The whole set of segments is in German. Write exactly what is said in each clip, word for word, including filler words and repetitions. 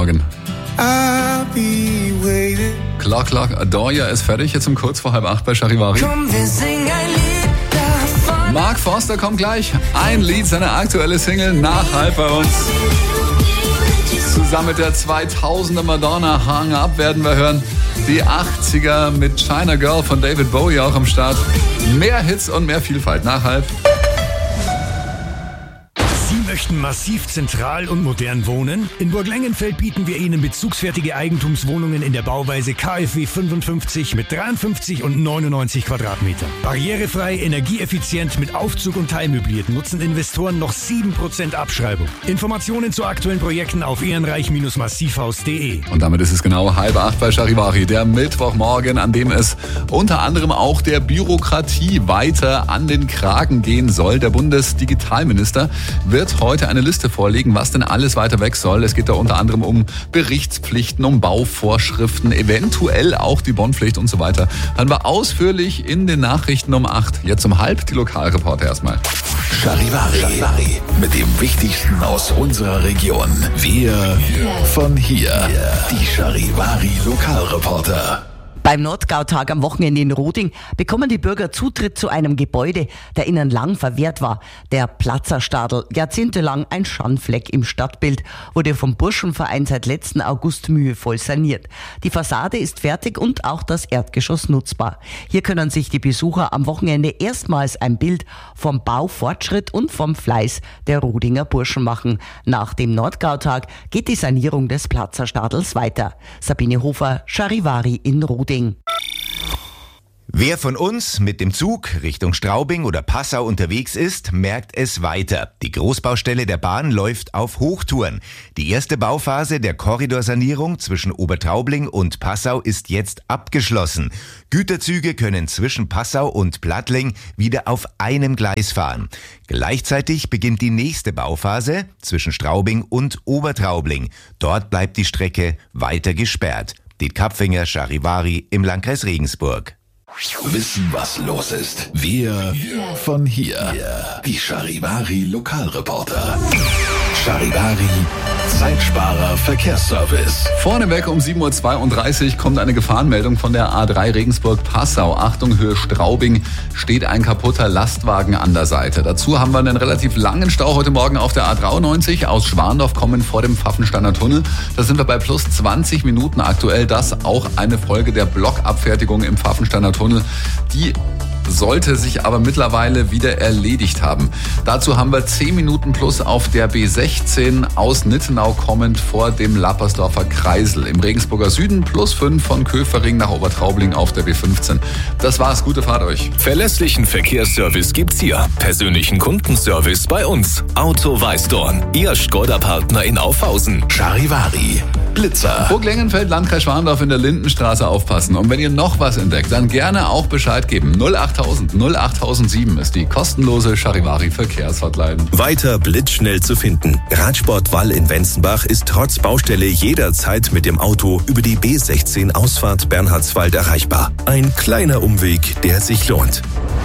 Morgen. Clock Clock Adoria ist fertig, jetzt um kurz vor halb acht bei Charivari. Komm, wir singen ein Lied davon. Mark Forster kommt gleich. Ein Lied, seine aktuelle Single, nach halb bei uns. Zusammen mit der zweitausender Madonna Hang Up werden wir hören. Die achtziger mit China Girl von David Bowie auch am Start. Mehr Hits und mehr Vielfalt nach halb. Sie möchten massiv zentral und modern wohnen? In Burg Lengenfeld bieten wir Ihnen bezugsfertige Eigentumswohnungen in der Bauweise K f W fünfundfünfzig mit dreiundfünfzig und neunundneunzig Quadratmetern. Barrierefrei, energieeffizient, mit Aufzug und teilmöbliert nutzen Investoren noch sieben Prozent Abschreibung. Informationen zu aktuellen Projekten auf ehrenreich Bindestrich massivhaus punkt de. Und damit ist es genau halb acht bei Charivari, der Mittwochmorgen, an dem es unter anderem auch der Bürokratie weiter an den Kragen gehen soll. Der Bundesdigitalminister wird heute eine Liste vorlegen, was denn alles weiter weg soll. Es geht da unter anderem um Berichtspflichten, um Bauvorschriften, eventuell auch die Bonnpflicht und so weiter. Hören wir ausführlich in den Nachrichten um acht. Jetzt um halb die Lokalreporter erstmal. Charivari, Charivari mit dem Wichtigsten aus unserer Region. Wir von hier. Die Charivari Lokalreporter. Beim Nordgautag am Wochenende in Roding bekommen die Bürger Zutritt zu einem Gebäude, der ihnen lang verwehrt war. Der Platzerstadel, jahrzehntelang ein Schandfleck im Stadtbild, wurde vom Burschenverein seit letzten August mühevoll saniert. Die Fassade ist fertig und auch das Erdgeschoss nutzbar. Hier können sich die Besucher am Wochenende erstmals ein Bild vom Baufortschritt und vom Fleiß der Rodinger Burschen machen. Nach dem Nordgautag geht die Sanierung des Platzerstadels weiter. Sabine Hofer, Charivari in Roding. Wer von uns mit dem Zug Richtung Straubing oder Passau unterwegs ist, merkt es weiter. Die Großbaustelle der Bahn läuft auf Hochtouren. Die erste Bauphase der Korridorsanierung zwischen Obertraubling und Passau ist jetzt abgeschlossen. Güterzüge können zwischen Passau und Plattling wieder auf einem Gleis fahren. Gleichzeitig beginnt die nächste Bauphase zwischen Straubing und Obertraubling. Dort bleibt die Strecke weiter gesperrt. Die Kapfinger Charivari im Landkreis Regensburg. Wissen, was los ist. Wir von hier. Die Charivari Lokalreporter. Charivari Zeitsparer Verkehrsservice. Vorneweg um sieben Uhr zweiunddreißig kommt eine Gefahrenmeldung von der A drei Regensburg-Passau. Achtung, Höhe Straubing, steht ein kaputter Lastwagen an der Seite. Dazu haben wir einen relativ langen Stau heute Morgen auf der A dreiundneunzig. Aus Schwandorf kommen vor dem Pfaffensteiner Tunnel. Da sind wir bei plus zwanzig Minuten aktuell. Das auch eine Folge der Blockabfertigung im Pfaffensteiner Tunnel. Die sollte sich aber mittlerweile wieder erledigt haben. Dazu haben wir zehn Minuten plus auf der B sechzehn aus Nittenau kommend vor dem Lappersdorfer Kreisel. Im Regensburger Süden plus fünf von Köfering nach Obertraubling auf der B fünfzehn. Das war's, gute Fahrt euch. Verlässlichen Verkehrsservice gibt's hier. Persönlichen Kundenservice bei uns. Auto Weißdorn, Ihr Skoda-Partner in Aufhausen. Charivari Blitzer. Burg Lengenfeld, Landkreis Schwandorf in der Lindenstraße aufpassen. Und wenn ihr noch was entdeckt, dann gerne auch Bescheid geben. null achttausend null achttausendsieben ist die kostenlose Charivari Verkehrshotline. Weiter blitzschnell zu finden. Radsport Wall in Wenzenbach ist trotz Baustelle jederzeit mit dem Auto über die B sechzehn Ausfahrt Bernhardswald erreichbar. Ein kleiner Umweg, der sich lohnt.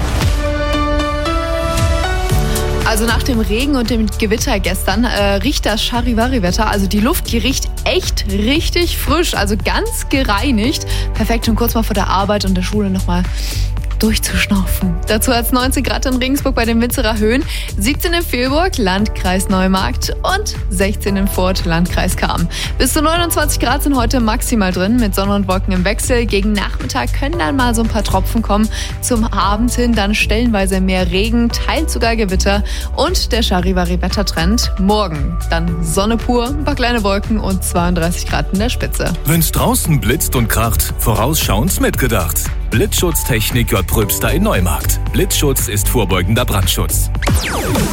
Also nach dem Regen und dem Gewitter gestern äh, riecht das Charivari-Wetter. Also die Luft, die riecht echt richtig frisch, also ganz gereinigt. Perfekt, um kurz mal vor der Arbeit und der Schule nochmal durchzuschnaufen. Dazu hat es neunzehn Grad in Regensburg bei den Winzerer Höhen, siebzehn in Vilburg, Landkreis Neumarkt und sechzehn in Furth, Landkreis Cham. Bis zu neunundzwanzig Grad sind heute maximal drin, mit Sonne und Wolken im Wechsel. Gegen Nachmittag können dann mal so ein paar Tropfen kommen. Zum Abend hin dann stellenweise mehr Regen, teils sogar Gewitter und der Charivari-Wettertrend. Morgen dann Sonne pur, ein paar kleine Wolken und zweiunddreißig Grad in der Spitze. Wenn's draußen blitzt und kracht, vorausschauend mitgedacht. Blitzschutztechnik J. Pröbster in Neumarkt. Blitzschutz ist vorbeugender Brandschutz.